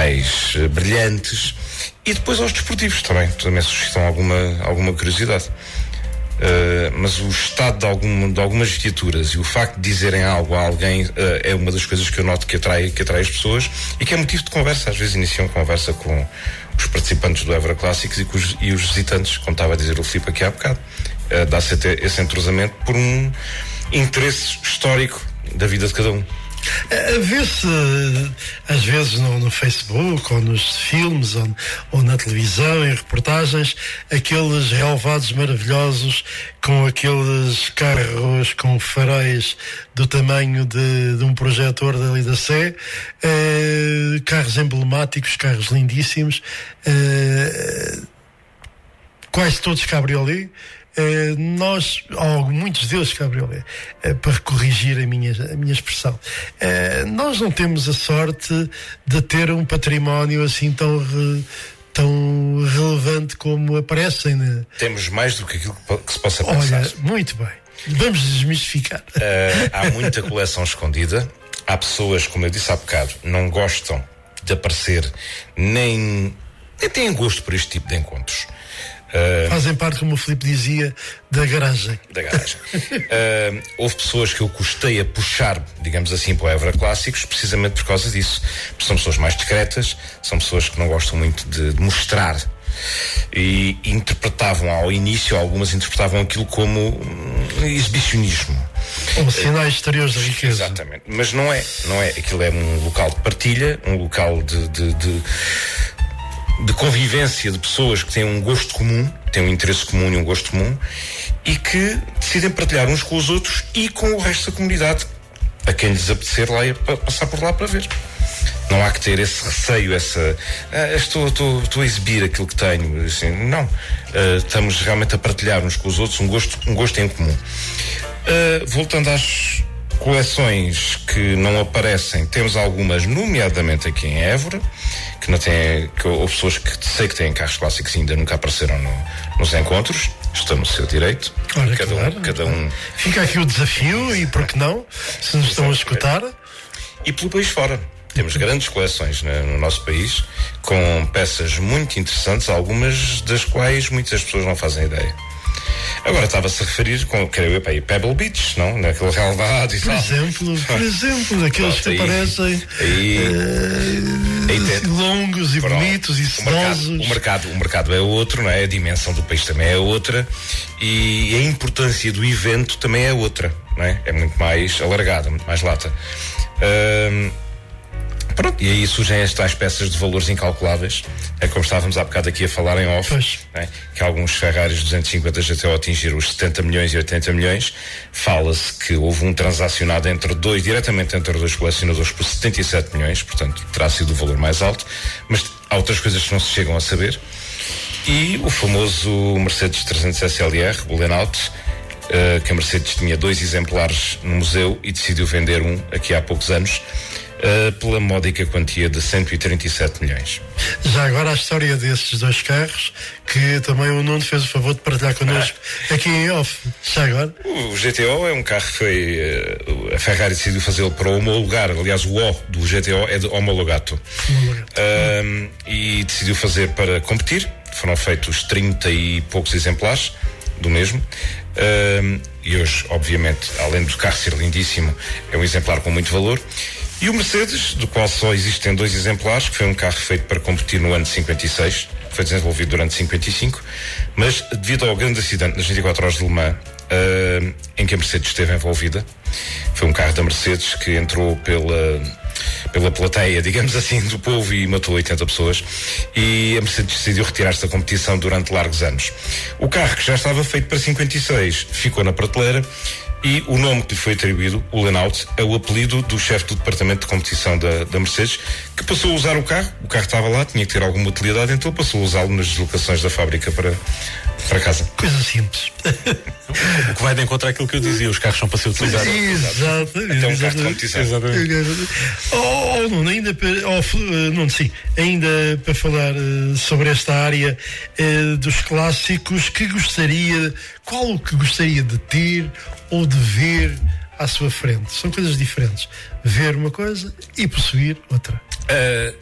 mais brilhantes, e depois aos desportivos também suscitam alguma curiosidade. Mas o estado de algumas viaturas e o facto de dizerem algo a alguém é uma das coisas que eu noto que atrai as pessoas e que é motivo de conversa. Às vezes iniciam conversa com os participantes do Évora Clássicos e os visitantes, como estava a dizer o Filipe aqui há bocado. Dá-se esse entrosamento por um interesse histórico da vida de cada um. Vê-se às vezes no Facebook ou nos filmes ou na televisão, em reportagens, aqueles relevados maravilhosos com aqueles carros com faróis do tamanho de um projetor dali da Sé, carros emblemáticos, carros lindíssimos, quase todos cabriolé. Muitos deles cabriolé, para corrigir a minha expressão, nós não temos a sorte de ter um património assim tão relevante como aparecem. Temos mais do que aquilo que se possa pensar. Olha, muito bem, vamos desmistificar. Há muita coleção escondida. Há pessoas, como eu disse há bocado, não gostam de aparecer, nem têm gosto por este tipo de encontros. Fazem parte, como o Filipe dizia, da garagem. Houve pessoas que eu custei a puxar, digamos assim, para o Évora Clássicos, precisamente por causa disso. Porque são pessoas mais discretas, são pessoas que não gostam muito de mostrar. E algumas interpretavam aquilo como exibicionismo. Como sinais exteriores da riqueza. Exatamente. Mas não é. Aquilo é um local de partilha, um local de convivência de pessoas que têm um gosto comum, têm um interesse comum e um gosto comum, e que decidem partilhar uns com os outros e com o resto da comunidade, a quem lhes apetecer lá e passar por lá para ver. Não há que ter esse receio, estou a exibir aquilo que tenho, assim, não. Estamos realmente a partilhar uns com os outros um gosto em comum. Voltando às coleções que não aparecem, temos algumas, nomeadamente aqui em Évora, que não têm, ou pessoas que sei que têm carros clássicos e ainda nunca apareceram nos encontros. Estão no seu direito. Olha, cada um. Fica aqui o desafio, e por que não, se nos estão a escutar. E pelo país fora. Temos grandes coleções no nosso país, com peças muito interessantes, algumas das quais muitas pessoas não fazem ideia. Agora estava-se a referir com, creio eu, para Pebble Beach, não? Naquele relevado e tal. Por exemplo, aqueles que aparecem longos e bonitos e sedosos. O mercado é outro, não é? A dimensão do país também é outra e a importância do evento também é outra, não é? É muito mais alargada, muito mais lata. Pronto, e aí surgem estas peças de valores incalculáveis, como estávamos há bocado aqui a falar em off, né? Que alguns Ferraris 250 GTO atingiram os 70 milhões e 80 milhões. Fala-se que houve um transacionado diretamente entre dois colecionadores por 77 milhões, portanto terá sido o valor mais alto, mas há outras coisas que não se chegam a saber. E o famoso Mercedes 300 SLR, o Lenaut, que a Mercedes tinha 2 exemplares no museu e decidiu vender um aqui há poucos anos, pela módica quantia de 137 milhões. Já agora a história desses 2 carros, que também o Nuno fez o favor de partilhar connosco aqui em off. Já agora? O GTO é um carro que foi a Ferrari decidiu fazê-lo para homologar. Aliás, o O do GTO é de homologato. E decidiu fazer para competir. Foram feitos 30 e poucos exemplares do mesmo. E hoje, obviamente, além do carro ser lindíssimo, é um exemplar com muito valor. E o Mercedes, do qual só existem 2 exemplares, que foi um carro feito para competir no ano de 56, foi desenvolvido durante 55, mas devido ao grande acidente nas 24 horas de Le Mans, em que a Mercedes esteve envolvida, foi um carro da Mercedes que entrou pela plateia, digamos assim, do povo e matou 80 pessoas, e a Mercedes decidiu retirar-se da competição durante largos anos. O carro, que já estava feito para 56, ficou na prateleira, e o nome que lhe foi atribuído, o Lenaut, é o apelido do chefe do departamento de competição da Mercedes, que passou a usar o carro estava lá, tinha que ter alguma utilidade, então passou a usá-lo nas deslocações da fábrica para casa. Coisa simples. O que vai de encontro àquilo que eu dizia, os carros são para ser utilizados. Exatamente. Até um carro de competição. Nuno, ainda para falar sobre esta área dos clássicos, qual o que gostaria de ter ou de ver à sua frente? São coisas diferentes. Ver uma coisa e possuir outra.